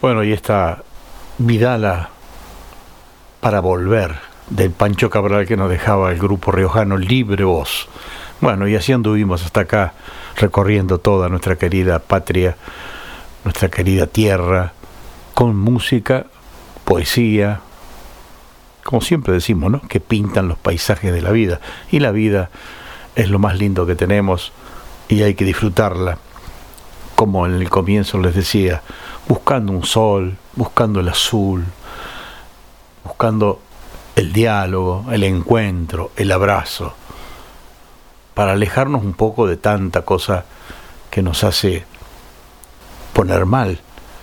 Bueno, y esta Vidala para volver del Pancho Cabral que nos dejaba el grupo riojano Libre Voz. Bueno, y así anduvimos hasta acá, recorriendo toda nuestra querida patria, nuestra querida tierra, con música, poesía, como siempre decimos, ¿no?, que pintan los paisajes de la vida. Y la vida es lo más lindo que tenemos y hay que disfrutarla, como en el comienzo les decía, buscando un sol, buscando el azul, buscando el diálogo, el encuentro, el abrazo, para alejarnos un poco de tanta cosa que nos hace poner mal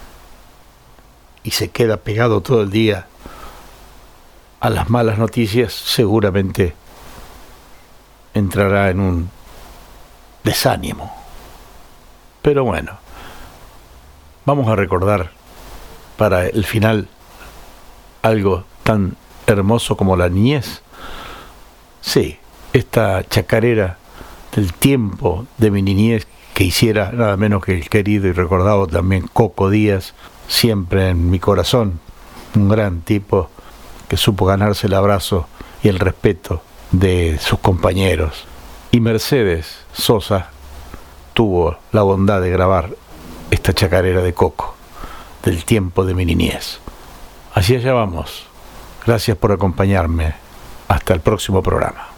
y se queda pegado todo el día a las malas noticias. Seguramente entrará en un desánimo. Pero bueno, vamos a recordar para el final algo tan hermoso como la niñez. Sí, esta chacarera del tiempo de mi niñez que hiciera nada menos que el querido y recordado también Coco Díaz, siempre en mi corazón, un gran tipo que supo ganarse el abrazo y el respeto de sus compañeros. Y Mercedes Sosa tuvo la bondad de grabar esta chacarera de Coco, del tiempo de mi niñez. Así allá vamos. Gracias por acompañarme. Hasta el próximo programa.